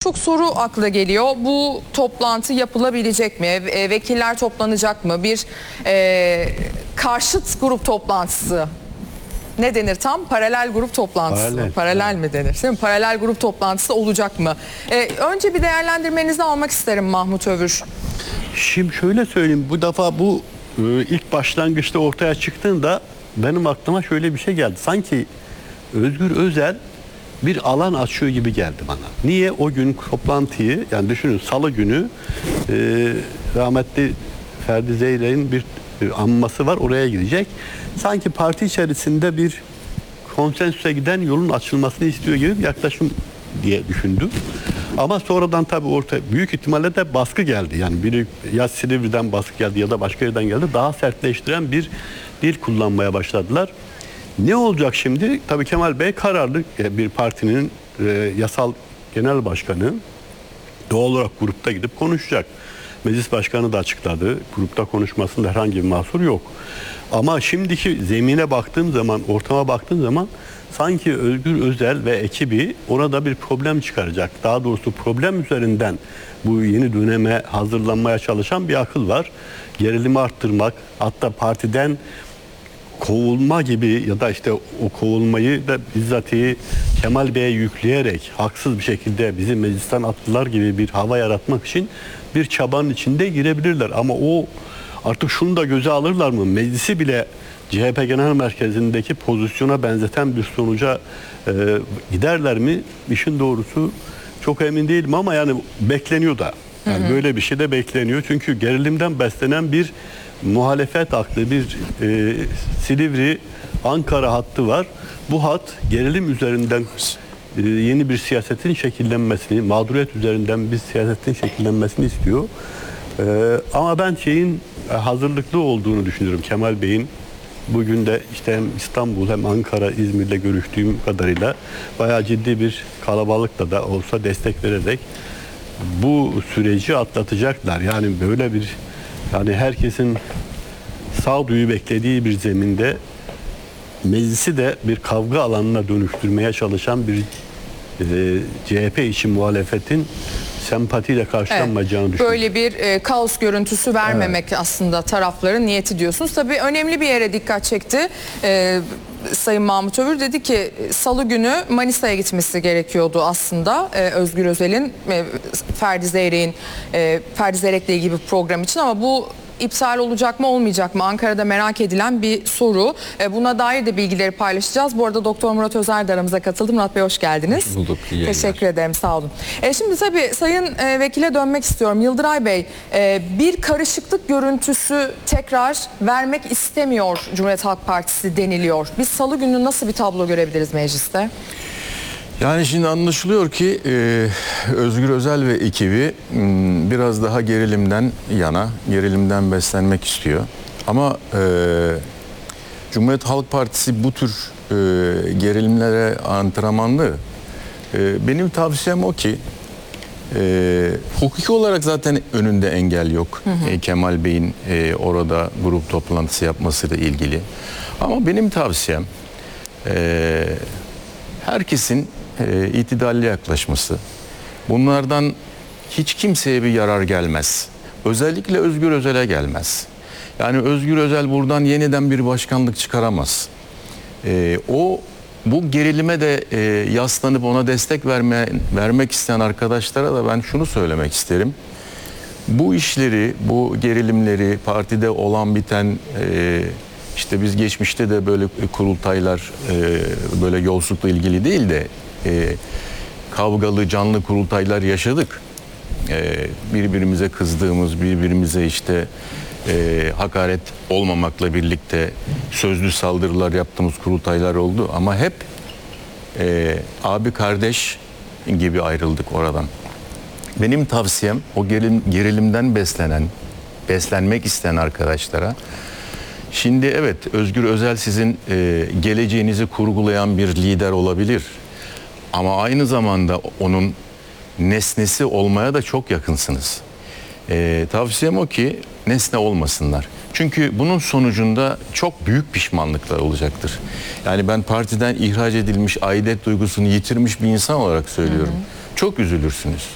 çok soru akla geliyor. Bu toplantı yapılabilecek mi? Vekiller toplanacak mı? Bir karşıt grup toplantısı. Ne denir tam? Paralel grup toplantısı. Paralel mi denir? Değil mi? Paralel grup toplantısı olacak mı? Önce bir değerlendirmenizi almak isterim Mahmut Övür. Şimdi şöyle söyleyeyim. Bu defa bu ilk başlangıçta ortaya çıktığında benim aklıma şöyle bir şey geldi. Sanki Özgür Özel bir alan açıyor gibi geldi bana. Niye? O gün toplantıyı, yani düşünün salı günü rahmetli Ferdi Zeyrek'in bir anması var, oraya gidecek. Sanki parti içerisinde bir konsensüse giden yolun açılmasını istiyor gibi bir yaklaşım diye düşündüm. Ama sonradan tabii ortaya büyük ihtimalle de baskı geldi. Yani biri ya Silivri'den baskı geldi ya da başka yerden geldi. Daha sertleştiren bir dil kullanmaya başladılar. Ne olacak şimdi? Tabii Kemal Bey kararlı bir partinin yasal genel başkanı. Doğal olarak grupta gidip konuşacak. Meclis başkanı da açıkladı. Grupta konuşmasında herhangi bir mahsur yok. Ama şimdiki zemine baktığım zaman, ortama baktığım zaman sanki Özgür Özel ve ekibi orada bir problem çıkaracak. Daha doğrusu problem üzerinden bu yeni döneme hazırlanmaya çalışan bir akıl var. Gerilimi arttırmak, hatta partiden kovulma gibi ya da işte o kovulmayı da bizzatihi Kemal Bey'e yükleyerek haksız bir şekilde bizi meclisten attılar gibi bir hava yaratmak için bir çabanın içinde girebilirler. Ama o artık şunu da göze alırlar mı? Meclisi bile CHP Genel Merkezi'ndeki pozisyona benzeten bir sonuca giderler mi? İşin doğrusu çok emin değilim ama yani bekleniyor da. Yani böyle bir şey de bekleniyor. Çünkü gerilimden beslenen bir muhalefet aklı, bir Silivri Ankara hattı var. Bu hat gerilim üzerinden yeni bir siyasetin şekillenmesini, mağduriyet üzerinden bir siyasetin şekillenmesini istiyor. Ama ben şeyin hazırlıklı olduğunu düşünüyorum. Kemal Bey'in bugün de işte hem İstanbul hem Ankara, İzmir'le görüştüğüm kadarıyla bayağı ciddi bir kalabalıkla da olsa destek vererek bu süreci atlatacaklar. Yani böyle bir, yani herkesin sağduyu beklediği bir zeminde meclisi de bir kavga alanına dönüştürmeye çalışan bir CHP içi muhalefetin sempatiyle karşılanmayacağını düşünüyorum. Böyle bir kaos görüntüsü vermemek aslında tarafların niyeti diyorsunuz. Tabii önemli bir yere dikkat çekti. Sayın Mahmut Övür dedi ki salı günü Manisa'ya gitmesi gerekiyordu aslında Özgür Özel'in Ferdi Zeyrek'le ilgili bir program için, ama bu iptal olacak mı olmayacak mı? Ankara'da merak edilen bir soru. Buna dair de bilgileri paylaşacağız. Bu arada Doktor Murat Özer de aramıza katıldı. Murat Bey hoş geldiniz. Hoş bulduk. Teşekkür ederim. Sağ olun. Şimdi tabii Sayın Vekil'e dönmek istiyorum. Yıldıray Bey, bir karışıklık görüntüsü tekrar vermek istemiyor Cumhuriyet Halk Partisi deniliyor. Biz salı günü nasıl bir tablo görebiliriz mecliste? Yani şimdi anlaşılıyor ki Özgür Özel ve ekibi biraz daha gerilimden yana, gerilimden beslenmek istiyor. Ama Cumhuriyet Halk Partisi bu tür gerilimlere antrenmanlı. Benim tavsiyem o ki hukuki olarak zaten önünde engel yok. Kemal Bey'in orada grup toplantısı yapmasıyla ilgili. Ama benim tavsiyem herkesin itidalli yaklaşması. Bunlardan hiç kimseye bir yarar gelmez. Özellikle Özgür Özel'e gelmez. Yani Özgür Özel buradan yeniden bir başkanlık çıkaramaz. Bu gerilime de yaslanıp ona destek vermek isteyen arkadaşlara da ben şunu söylemek isterim. Bu işleri, bu gerilimleri, partide olan biten işte biz geçmişte de böyle kurultaylar böyle yolsuzlukla ilgili değil de kavgalı canlı kurultaylar yaşadık. Birbirimize kızdığımız, birbirimize işte hakaret olmamakla birlikte sözlü saldırılar yaptığımız kurultaylar oldu. Ama hep abi kardeş gibi ayrıldık oradan. Benim tavsiyem o gerilimden beslenmek isteyen arkadaşlara, şimdi evet Özgür Özel sizin geleceğinizi kurgulayan bir lider olabilir. Ama aynı zamanda onun nesnesi olmaya da çok yakınsınız. Tavsiyem o ki nesne olmasınlar. Çünkü bunun sonucunda çok büyük pişmanlıklar olacaktır. Yani ben partiden ihraç edilmiş, aidiyet duygusunu yitirmiş bir insan olarak söylüyorum. Çok üzülürsünüz.